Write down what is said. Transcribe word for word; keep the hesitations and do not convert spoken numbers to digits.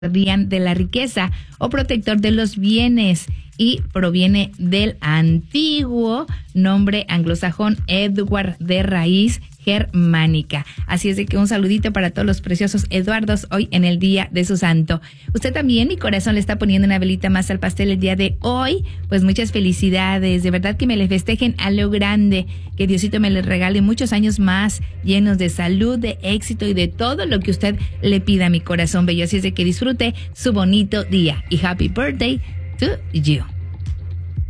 guardián de la riqueza o protector de los bienes, y proviene del antiguo nombre anglosajón Edward, de raíz germánica. Así es de que un saludito para todos los preciosos Eduardos hoy en el día de su santo. Usted también, mi corazón, le está poniendo una velita más al pastel el día de hoy. Pues muchas felicidades, de verdad que me le festejen a lo grande, que Diosito me le regale muchos años más llenos de salud, de éxito y de todo lo que usted le pida, mi corazón bello. Así es de que disfrute su bonito día y happy birthday to you.